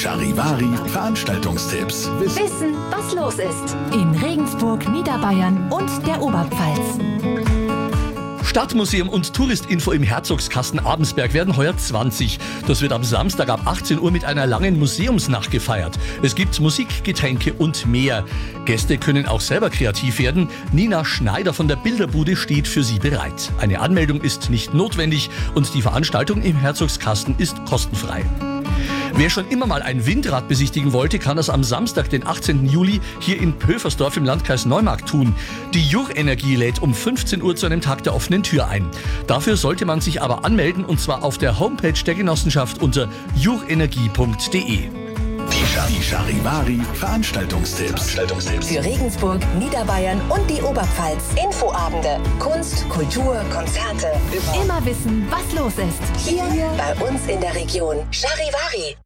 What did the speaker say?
Charivari Veranstaltungstipps. Wissen, was los ist. In Regensburg, Niederbayern und der Oberpfalz. Stadtmuseum und Touristinfo im Herzogskasten Abensberg werden heuer 20. Das wird am Samstag ab 18 Uhr mit einer langen Museumsnacht gefeiert. Es gibt Musik, Getränke und mehr. Gäste können auch selber kreativ werden. Nina Schneider von der Bilderbude steht für Sie bereit. Eine Anmeldung ist nicht notwendig und die Veranstaltung im Herzogskasten ist kostenfrei. Wer schon immer mal ein Windrad besichtigen wollte, kann das am Samstag, den 18. Juli, hier in Pöfersdorf im Landkreis Neumarkt tun. Die Jurenergie lädt um 15 Uhr zu einem Tag der offenen Tür ein. Dafür sollte man sich aber anmelden, und zwar auf der Homepage der Genossenschaft unter jurenergie.de. Die Charivari Veranstaltungstipps. Für Regensburg, Niederbayern und die Oberpfalz. Infoabende, Kunst, Kultur, Konzerte. Immer wissen, was los ist. Hier bei uns in der Region. Charivari.